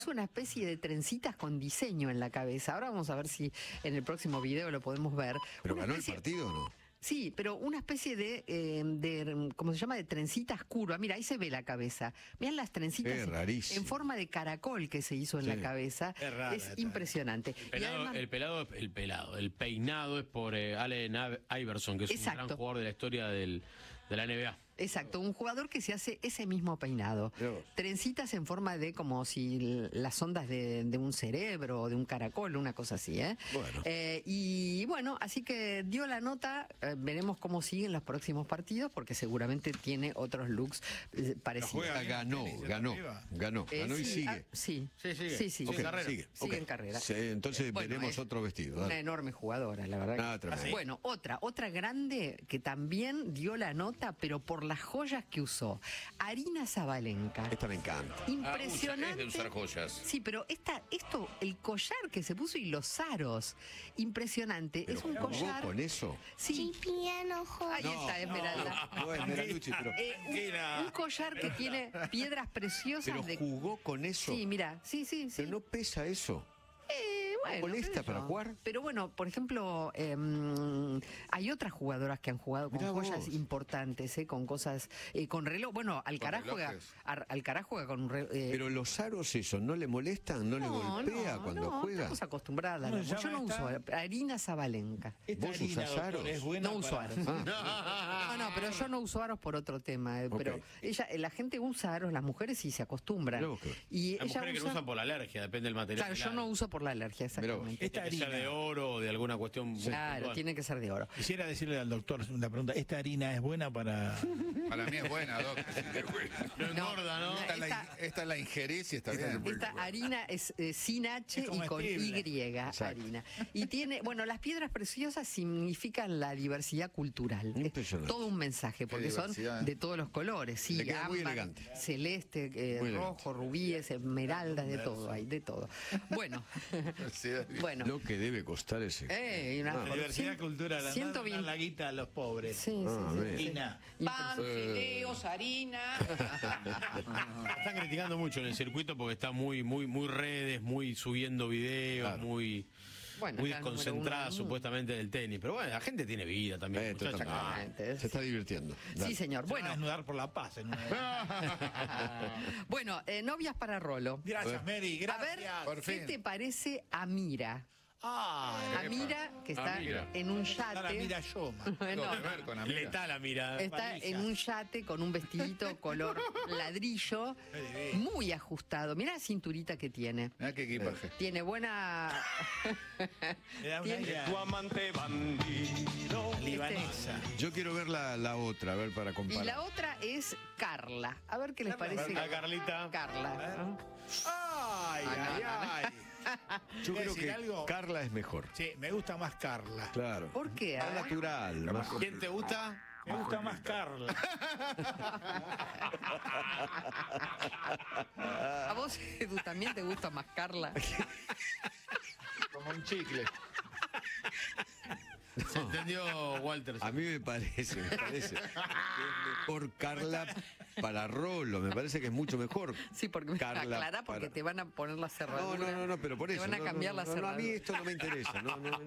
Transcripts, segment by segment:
una especie de trencitas con diseño en la cabeza. Ahora vamos a ver si en el próximo video lo podemos ver. ¿Pero Una ganó especie... el partido o no? Sí, pero una especie ¿cómo se llama? De trencitas curvas. Mira, ahí se ve la cabeza. Miren las trencitas en forma de caracol que se hizo en la cabeza. Es impresionante. El peinado es por Allen Iverson, que es un gran jugador de la historia de la NBA. Exacto, un jugador que se hace ese mismo peinado. Trencitas en forma de como si las ondas de un cerebro o de un caracol, una cosa así, ¿eh? Bueno. Y bueno, así que dio la nota, veremos cómo siguen los próximos partidos, porque seguramente tiene otros looks parecidos. Ganó y sigue. Sí. Sigue en carrera. Entonces veremos otro vestido. Una enorme jugadora, la verdad. Bueno, otra grande que también dio la nota, pero por las joyas que usó. Arina Sabalenka. Esta me encanta. Impresionante. Es de usar joyas. Sí, pero el collar que se puso y los aros. Impresionante. ¿Pero es un collar. ¿Con eso? Sí. Piano joya. Ahí está, Esmeralda. No, Esmeralducci, pero... un collar que tiene piedras preciosas. ¿Pero jugó con eso? Sí, mira. Sí. Pero no pesa eso. Bueno, ¿molesta para jugar? Pero bueno, por ejemplo, hay otras jugadoras que han jugado con joyas importantes, con cosas, con reloj. Bueno, Alcaraz juega con un reloj. Pero los aros eso, ¿no le molestan? ¿No le golpea cuando juega? Estamos acostumbradas. Yo no uso Arina Sabalenka. ¿Vos usás aros? No uso aros. No, pero yo no uso aros por otro tema. Pero la gente usa aros, las mujeres, y se acostumbran. Y hay mujeres que lo usan por la alergia, depende del material. Claro, yo no uso por la alergia, exactamente. Esta harina, ¿tiene que ser de oro o de alguna cuestión? Claro, puntual. Tiene que ser de oro. Quisiera decirle al doctor una pregunta. ¿Esta harina es buena para...? Para mí es buena, Doc. No engorda, ¿no? Esta la ingerís y está bien. Esta harina es sin H y con Y, harina. Y tiene, bueno, las piedras preciosas significan la diversidad cultural. Es todo un mensaje, porque son de todos los colores. Sí, ámbar, celeste, rojo, rubíes, esmeraldas, de todo hay, de todo. Bueno, lo que debe costar ese. La diversidad cultural, la guita a los pobres. Sí. Pan, fideos, harina. Están criticando mucho en el circuito porque está muy redes, muy subiendo videos, muy desconcentrada supuestamente del tenis. Pero bueno, la gente tiene vida también. Se está divirtiendo. Sí, señor. Bueno, desnudar por la paz. Bueno, novias para Rolo. Gracias, Mary. Gracias. A ver, ¿qué te parece Amira? Amira, que está en un yate. Amira Letal Amira. Está en un yate con un vestidito color ladrillo, muy ajustado. Mirá la cinturita que tiene. Mirá qué equipaje. Tiene buena... Tu amante bandido. Libanesa. Yo quiero ver la otra, a ver, para comparar. Y la otra es Carla. A ver qué les parece. Carlita. Carla. Ay. Yo creo que Carla es mejor. Sí, me gusta más Carla. Claro. ¿Por qué? Más natural. ¿Quién te gusta? Me gusta más Carla. ¿A vos, Edu, también te gusta más Carla? Como un chicle. Se entendió, Walter. A mí me parece que es mejor Carla para Rolo. Me parece que es mucho mejor. Sí, porque Carla aclara porque te van a poner la cerradura. No, pero por eso. Te van a cambiar la cerradura. A mí esto no me interesa.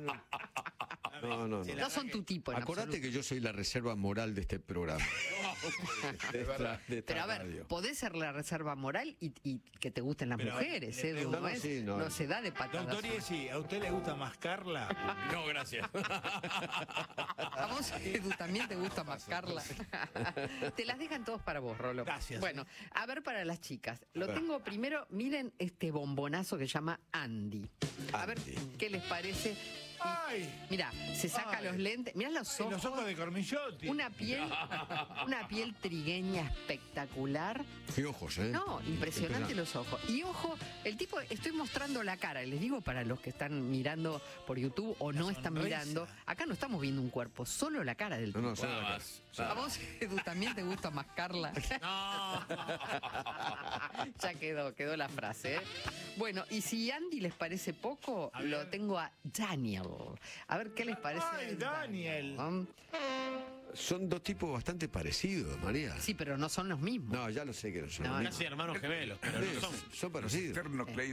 No son tu tipo. Acordate que yo soy la reserva moral de este programa. Pero a ver, podés ser la reserva moral y que te gusten las mujeres, Edu. No se da de patadas. Doctor Iesi, ¿a usted le gusta más Carla? No, gracias. A vos, Edu, también te gusta más Carla. Te las dejan todos para vos, Rolo. Gracias. Bueno, a ver, para las chicas. Lo tengo primero, miren este bombonazo que se llama Andy. A ver qué les parece. Mira, se saca los lentes. Mirá los ojos. Los ojos de Cormillotti. Una piel trigueña espectacular. Qué ojos, No, impresionante los ojos. Y ojo, el tipo, estoy mostrando la cara. Les digo para los que están mirando por YouTube o no están mirando. Acá no estamos viendo un cuerpo, solo la cara del tipo. No, solo la cara. ¿A vos, Edu, también te gusta más Carla? No. Ya quedó la frase, Bueno, y si Andy les parece poco, lo tengo a Daniel. A ver qué les parece. ¡Ay, Daniel! son dos tipos bastante parecidos, María. Sí, pero no son los mismos. No, ya lo sé que no son. Casi hermanos gemelos, pero no son. Son parecidos.